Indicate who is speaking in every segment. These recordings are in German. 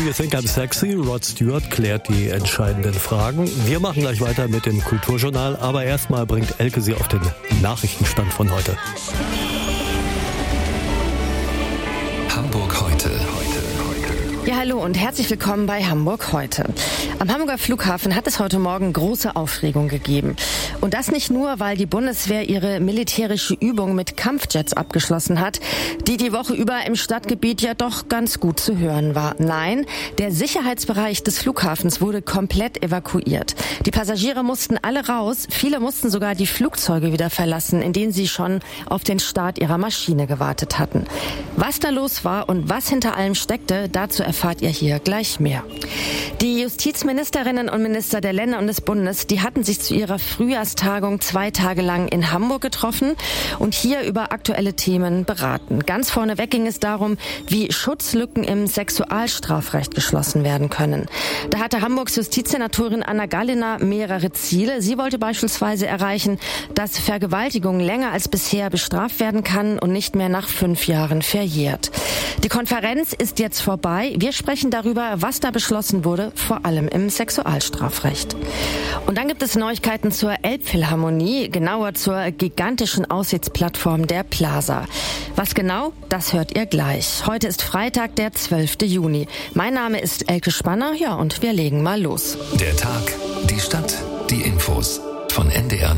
Speaker 1: You Think I'm Sexy? Rod Stewart klärt die entscheidenden Fragen. Wir machen gleich weiter mit dem Kulturjournal, aber erstmal bringt Elke Sie auf den Nachrichtenstand von heute.
Speaker 2: Hamburg heute.
Speaker 3: Ja, hallo und herzlich willkommen bei Hamburg heute. Am Hamburger Flughafen hat es heute Morgen große Aufregung gegeben. Und das nicht nur, weil die Bundeswehr ihre militärische Übung mit Kampfjets abgeschlossen hat, die Woche über im Stadtgebiet ja doch ganz gut zu hören war. Nein, der Sicherheitsbereich des Flughafens wurde komplett evakuiert. Die Passagiere mussten alle raus, viele mussten sogar die Flugzeuge wieder verlassen, in denen sie schon auf den Start ihrer Maschine gewartet hatten. Was da los war und was hinter allem steckte, dazu erfahrt ihr hier gleich mehr. Die Justizministerinnen und Minister der Länder und des Bundes, die hatten sich zu ihrer Frühjahrstagung 2 Tage lang in Hamburg getroffen und hier über aktuelle Themen beraten. Ganz vorneweg ging es darum, wie Schutzlücken im Sexualstrafrecht geschlossen werden können. Da hatte Hamburgs Justizsenatorin Anna Gallina mehrere Ziele. Sie wollte beispielsweise erreichen, dass Vergewaltigung länger als bisher bestraft werden kann und nicht mehr nach 5 Jahren verjährt. Die Konferenz ist jetzt vorbei. Wir sprechen darüber, was da beschlossen wurde, vor allem im Sexualstrafrecht. Und dann gibt es Neuigkeiten zur Elbphilharmonie, genauer zur gigantischen Aussichtsplattform der Plaza. Was genau, das hört ihr gleich. Heute ist Freitag, der 12. Juni. Mein Name ist Elke Spanner, ja, und wir legen mal los.
Speaker 2: Der Tag, die Stadt, die Infos. Von NDR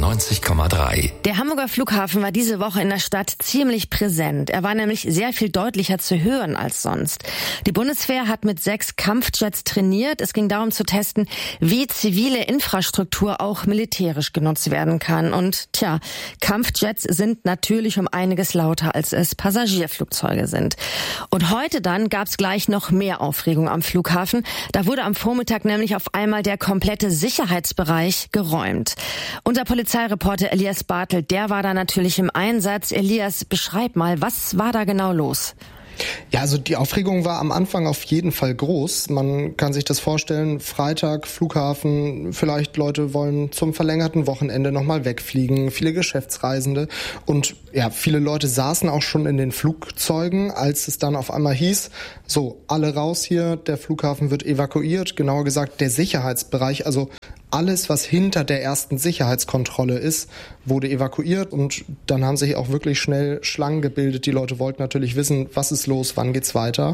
Speaker 2: 90,3.
Speaker 3: Der Hamburger Flughafen war diese Woche in der Stadt ziemlich präsent. Er war nämlich sehr viel deutlicher zu hören als sonst. Die Bundeswehr hat mit 6 Kampfjets trainiert. Es ging darum zu testen, wie zivile Infrastruktur auch militärisch genutzt werden kann. Und Kampfjets sind natürlich um einiges lauter, als es Passagierflugzeuge sind. Und heute dann gab es gleich noch mehr Aufregung am Flughafen. Da wurde am Vormittag nämlich auf einmal der komplette Sicherheitsbereich geräumt. Unser Polizeireporter Elias Bartel, der war da natürlich im Einsatz. Elias, beschreib mal, was war da genau los?
Speaker 4: Ja, also die Aufregung war am Anfang auf jeden Fall groß. Man kann sich das vorstellen, Freitag, Flughafen, vielleicht Leute wollen zum verlängerten Wochenende nochmal wegfliegen, viele Geschäftsreisende und ja, viele Leute saßen auch schon in den Flugzeugen, als es dann auf einmal hieß, so, alle raus hier, der Flughafen wird evakuiert, genauer gesagt der Sicherheitsbereich, also alles, was hinter der ersten Sicherheitskontrolle ist, wurde evakuiert und dann haben sich auch wirklich schnell Schlangen gebildet. Die Leute wollten natürlich wissen, was ist los, wann geht's weiter.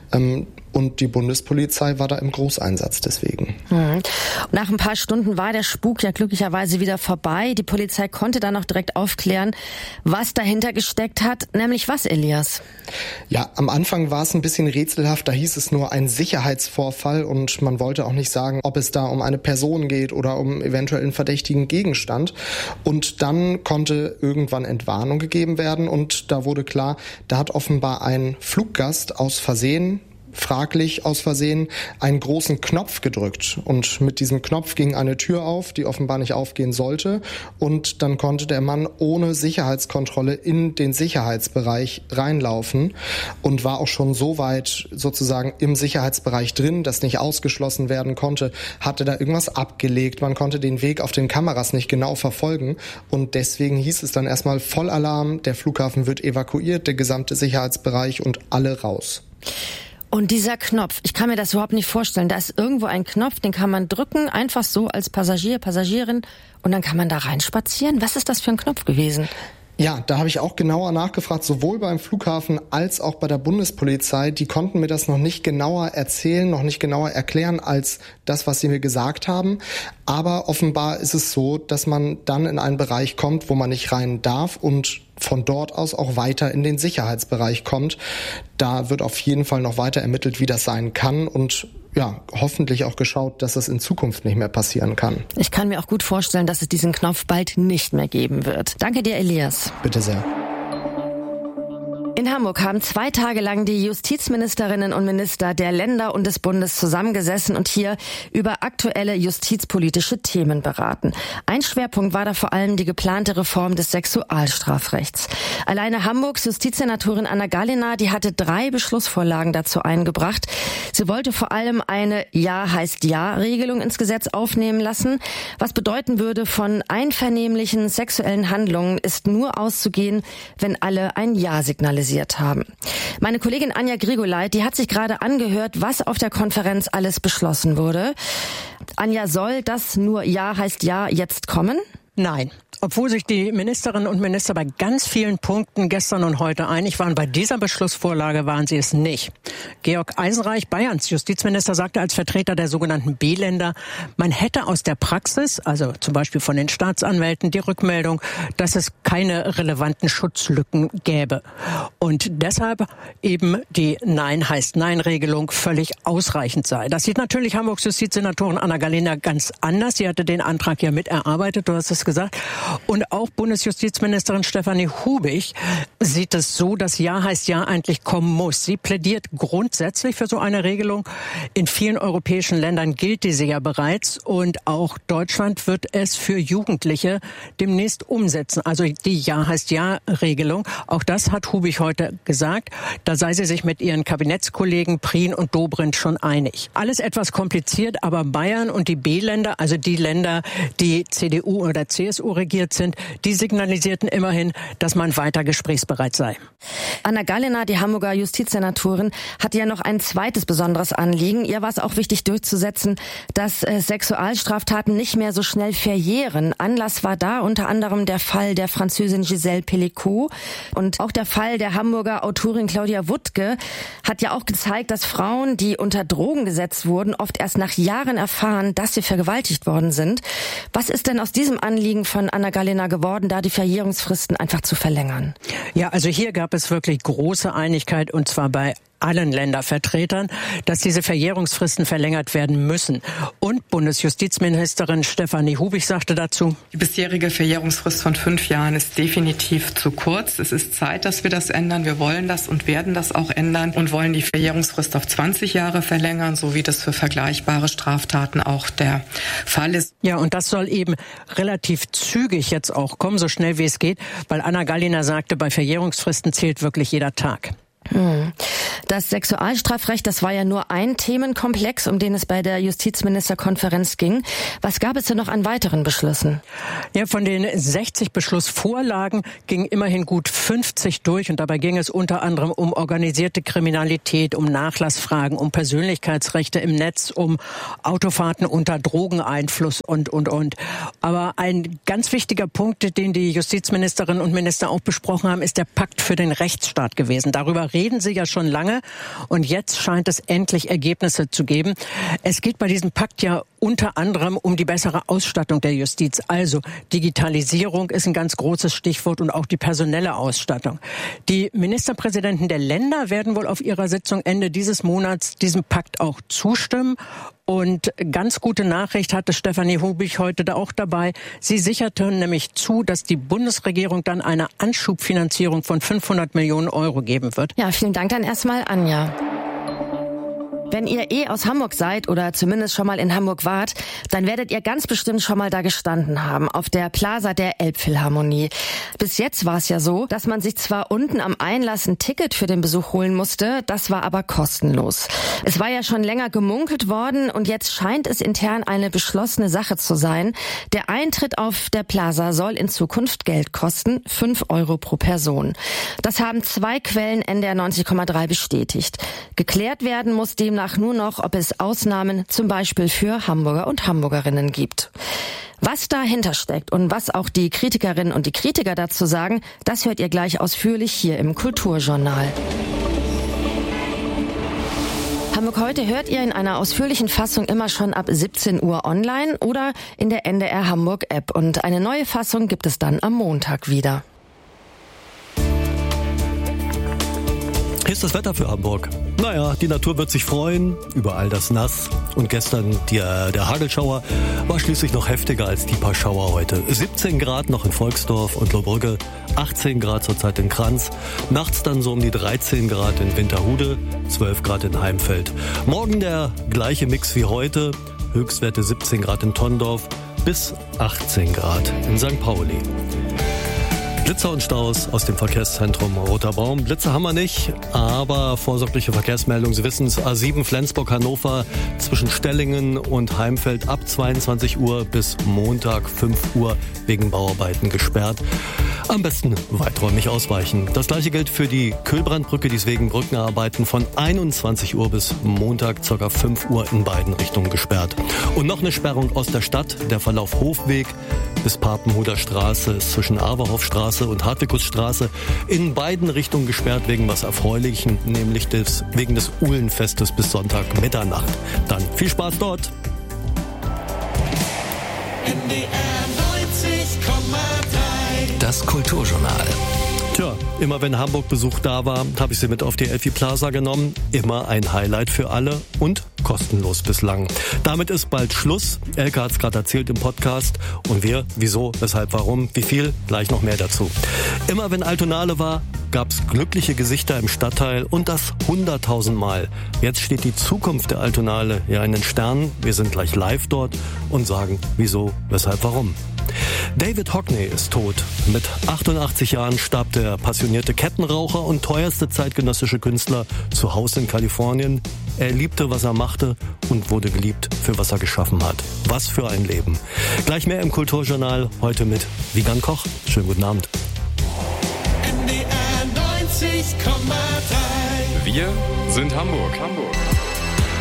Speaker 4: Und die Bundespolizei war da im Großeinsatz deswegen.
Speaker 3: Nach ein paar Stunden war der Spuk ja glücklicherweise wieder vorbei. Die Polizei konnte dann noch direkt aufklären, was dahinter gesteckt hat. Nämlich was, Elias?
Speaker 4: Ja, am Anfang war es ein bisschen rätselhaft. Da hieß es nur ein Sicherheitsvorfall und man wollte auch nicht sagen, ob es da um eine Person geht oder um eventuell einen verdächtigen Gegenstand. Und dann konnte irgendwann Entwarnung gegeben werden und da wurde klar, da hat offenbar ein Fluggast fraglich aus Versehen, einen großen Knopf gedrückt. Und mit diesem Knopf ging eine Tür auf, die offenbar nicht aufgehen sollte. Und dann konnte der Mann ohne Sicherheitskontrolle in den Sicherheitsbereich reinlaufen und war auch schon so weit sozusagen im Sicherheitsbereich drin, dass nicht ausgeschlossen werden konnte, hatte da irgendwas abgelegt. Man konnte den Weg auf den Kameras nicht genau verfolgen. Und deswegen hieß es dann erstmal Vollalarm, der Flughafen wird evakuiert, der gesamte Sicherheitsbereich und alle raus.
Speaker 3: Und dieser Knopf, ich kann mir das überhaupt nicht vorstellen. Da ist irgendwo ein Knopf, den kann man drücken, einfach so als Passagier, Passagierin, und dann kann man da reinspazieren. Was ist das für ein Knopf gewesen?
Speaker 4: Ja, da habe ich auch genauer nachgefragt, sowohl beim Flughafen als auch bei der Bundespolizei. Die konnten mir das noch nicht genauer erzählen, noch nicht genauer erklären als das, was sie mir gesagt haben. Aber offenbar ist es so, dass man dann in einen Bereich kommt, wo man nicht rein darf und von dort aus auch weiter in den Sicherheitsbereich kommt. Da wird auf jeden Fall noch weiter ermittelt, wie das sein kann und ja, hoffentlich auch geschaut, dass das in Zukunft nicht mehr passieren kann.
Speaker 3: Ich kann mir auch gut vorstellen, dass es diesen Knopf bald nicht mehr geben wird. Danke dir, Elias.
Speaker 4: Bitte sehr.
Speaker 3: In Hamburg haben 2 Tage lang die Justizministerinnen und Minister der Länder und des Bundes zusammengesessen und hier über aktuelle justizpolitische Themen beraten. Ein Schwerpunkt war da vor allem die geplante Reform des Sexualstrafrechts. Alleine Hamburgs Justizsenatorin Anna Gallina, die hatte 3 Beschlussvorlagen dazu eingebracht. Sie wollte vor allem eine Ja-heißt-Ja-Regelung ins Gesetz aufnehmen lassen. Was bedeuten würde, von einvernehmlichen sexuellen Handlungen ist nur auszugehen, wenn alle ein Ja signalisieren. organisiert haben. Meine Kollegin Anja Grigoleit, die hat sich gerade angehört, was auf der Konferenz alles beschlossen wurde. Anja, soll das nur Ja heißt Ja jetzt kommen?
Speaker 5: Nein. Obwohl sich die Ministerinnen und Minister bei ganz vielen Punkten gestern und heute einig waren, bei dieser Beschlussvorlage waren sie es nicht. Georg Eisenreich, Bayerns Justizminister, sagte als Vertreter der sogenannten B-Länder, man hätte aus der Praxis, also zum Beispiel von den Staatsanwälten, die Rückmeldung, dass es keine relevanten Schutzlücken gäbe. Und deshalb eben die Nein heißt Nein-Regelung völlig ausreichend sei. Das sieht natürlich Hamburgs Justizsenatorin Anna-Galina ganz anders. Sie hatte den Antrag ja miterarbeitet, du hast es gesagt. Und auch Bundesjustizministerin Stefanie Hubig sieht es so, dass Ja heißt Ja eigentlich kommen muss. Sie plädiert grundsätzlich für so eine Regelung. In vielen europäischen Ländern gilt diese ja bereits und auch Deutschland wird es für Jugendliche demnächst umsetzen. Also die Ja heißt Ja-Regelung. Auch das hat Hubig heute gesagt. Da sei sie sich mit ihren Kabinettskollegen Prien und Dobrindt schon einig. Alles etwas kompliziert, aber Bayern und die B-Länder, also die Länder, die CDU oder CSU regiert sind, die signalisierten immerhin, dass man weiter gesprächsbereit sei.
Speaker 3: Anna-Galina, die Hamburger Justizsenatorin, hat ja noch ein zweites besonderes Anliegen. Ihr war es auch wichtig durchzusetzen, dass Sexualstraftaten nicht mehr so schnell verjähren. Anlass war da unter anderem der Fall der Französin Gisèle Pelicot und auch der Fall der Hamburger Autorin Claudia Wuttke hat ja auch gezeigt, dass Frauen, die unter Drogen gesetzt wurden, oft erst nach Jahren erfahren, dass sie vergewaltigt worden sind. Was ist denn aus diesem Anliegen von Anna-Galina geworden, da die Verjährungsfristen einfach zu verlängern?
Speaker 5: Ja, also hier gab es wirklich große Einigkeit und zwar bei allen Ländervertretern, dass diese Verjährungsfristen verlängert werden müssen. Und Bundesjustizministerin Stefanie Hubig sagte dazu:
Speaker 6: Die bisherige Verjährungsfrist von 5 Jahren ist definitiv zu kurz. Es ist Zeit, dass wir das ändern. Wir wollen das und werden das auch ändern und wollen die Verjährungsfrist auf 20 Jahre verlängern, so wie das für vergleichbare Straftaten auch der Fall ist.
Speaker 5: Ja, und das soll eben relativ zügig jetzt auch kommen, so schnell wie es geht, weil Anna-Galina sagte, bei Verjährungsfristen zählt wirklich jeder Tag.
Speaker 3: Das Sexualstrafrecht, das war ja nur ein Themenkomplex, um den es bei der Justizministerkonferenz ging. Was gab es denn noch an weiteren Beschlüssen?
Speaker 5: Ja, von den 60 Beschlussvorlagen gingen immerhin gut 50 durch und dabei ging es unter anderem um organisierte Kriminalität, um Nachlassfragen, um Persönlichkeitsrechte im Netz, um Autofahrten unter Drogeneinfluss und. Aber ein ganz wichtiger Punkt, den die Justizministerinnen und Minister auch besprochen haben, ist der Pakt für den Rechtsstaat gewesen. Darüber reden sie ja schon lange und jetzt scheint es endlich Ergebnisse zu geben. Es geht bei diesem Pakt ja unter anderem um die bessere Ausstattung der Justiz. Also Digitalisierung ist ein ganz großes Stichwort und auch die personelle Ausstattung. Die Ministerpräsidenten der Länder werden wohl auf ihrer Sitzung Ende dieses Monats diesem Pakt auch zustimmen. Und ganz gute Nachricht hatte Stefanie Hubig heute da auch dabei. Sie sicherte nämlich zu, dass die Bundesregierung dann eine Anschubfinanzierung von 500 Millionen Euro geben wird.
Speaker 3: Ja, vielen Dank dann erstmal, Anja. Wenn ihr aus Hamburg seid oder zumindest schon mal in Hamburg wart, dann werdet ihr ganz bestimmt schon mal da gestanden haben, auf der Plaza der Elbphilharmonie. Bis jetzt war es ja so, dass man sich zwar unten am Einlass ein Ticket für den Besuch holen musste, das war aber kostenlos. Es war ja schon länger gemunkelt worden und jetzt scheint es intern eine beschlossene Sache zu sein. Der Eintritt auf der Plaza soll in Zukunft Geld kosten, 5 Euro pro Person. Das haben 2 Quellen NDR 90,3 bestätigt. Geklärt werden muss demnach nur noch, ob es Ausnahmen zum Beispiel für Hamburger und Hamburgerinnen gibt. Was dahinter steckt und was auch die Kritikerinnen und die Kritiker dazu sagen, das hört ihr gleich ausführlich hier im Kulturjournal. Hamburg heute hört ihr in einer ausführlichen Fassung immer schon ab 17 Uhr online oder in der NDR Hamburg App. Und eine neue Fassung gibt es dann am Montag wieder.
Speaker 1: Hier ist das Wetter für Hamburg. Naja, die Natur wird sich freuen über all das Nass. Und gestern der Hagelschauer war schließlich noch heftiger als die paar Schauer heute. 17 Grad noch in Volksdorf und Lohbrügge, 18 Grad zurzeit in Kranz. Nachts dann so um die 13 Grad in Winterhude, 12 Grad in Heimfeld. Morgen der gleiche Mix wie heute. Höchstwerte 17 Grad in Tondorf bis 18 Grad in St. Pauli. Blitzer und Staus aus dem Verkehrszentrum Roter Baum. Blitze haben wir nicht, aber vorsorgliche Verkehrsmeldung, Sie wissen es, A7 Flensburg-Hannover zwischen Stellingen und Heimfeld ab 22 Uhr bis Montag 5 Uhr wegen Bauarbeiten gesperrt. Am besten weiträumig ausweichen. Das gleiche gilt für die Kühlbrandbrücke, die ist wegen Brückenarbeiten von 21 Uhr bis Montag ca. 5 Uhr in beiden Richtungen gesperrt. Und noch eine Sperrung aus der Stadt, der Verlauf Hofweg bis Papenhuder Straße ist zwischen Averhoffstraße und Hartwigsstraße in beiden Richtungen gesperrt wegen was Erfreulichen, nämlich wegen des Uhlenfestes bis Sonntag Mitternacht. Dann viel Spaß dort.
Speaker 2: NDR 90,3. Das Kulturjournal.
Speaker 1: Tja, immer wenn Hamburg-Besuch da war, habe ich sie mit auf die Elfi Plaza genommen. Immer ein Highlight für alle und kostenlos bislang. Damit ist bald Schluss. Elke hat es gerade erzählt im Podcast. Und wir, wieso, weshalb, warum, wie viel, gleich noch mehr dazu. Immer wenn Altonale war, gab's glückliche Gesichter im Stadtteil und das 100.000 Mal. Jetzt steht die Zukunft der Altonale ja in den Sternen. Wir sind gleich live dort und sagen, wieso, weshalb, warum. David Hockney ist tot. Mit 88 Jahren starb der passionierte Kettenraucher und teuerste zeitgenössische Künstler zu Hause in Kalifornien. Er liebte, was er machte und wurde geliebt, für was er geschaffen hat. Was für ein Leben. Gleich mehr im Kulturjournal, heute mit Wiegand Koch. Schönen guten Abend.
Speaker 2: NDR 90,3.
Speaker 7: Wir sind Hamburg.